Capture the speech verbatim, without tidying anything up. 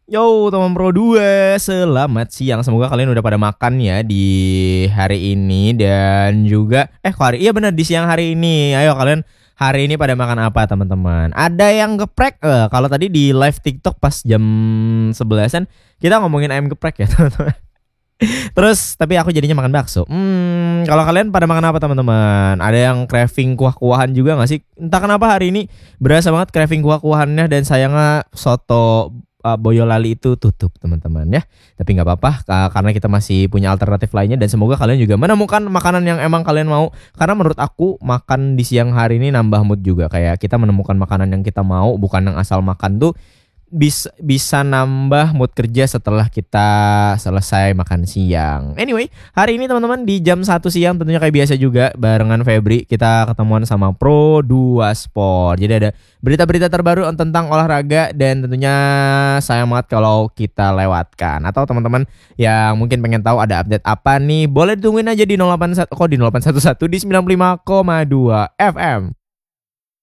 Yo teman Pro dua, selamat siang. Semoga kalian udah pada makan ya di hari ini dan juga eh kok hari iya benar di siang hari ini. Ayo kalian hari ini pada makan apa teman-teman? Ada yang geprek? Eh kalau tadi di live TikTok pas jam sebelasan kita ngomongin ayam geprek ya teman-teman. Terus tapi aku jadinya makan bakso. Hmm, kalau kalian pada makan apa teman-teman? Ada yang craving kuah-kuahan juga nggak sih? Entah kenapa hari ini berasa banget craving kuah-kuahannya dan sayangnya soto uh, Boyolali itu tutup teman-teman ya. Tapi nggak apa-apa ka- karena kita masih punya alternatif lainnya dan semoga kalian juga menemukan makanan yang emang kalian mau. Karena menurut aku makan di siang hari ini nambah mood juga, kayak kita menemukan makanan yang kita mau bukan yang asal makan tuh bisa bisa nambah mood kerja setelah kita selesai makan siang. Anyway, hari ini teman-teman di jam satu siang tentunya kayak biasa juga barengan Febri kita ketemuan sama Pro dua Sport. Jadi ada berita-berita terbaru tentang olahraga dan tentunya sayang banget kalau kita lewatkan. Atau teman-teman yang mungkin pengen tahu ada update apa nih, boleh ditungguin aja di nol delapan satu kok di nol delapan satu satu di sembilan puluh lima koma dua F M.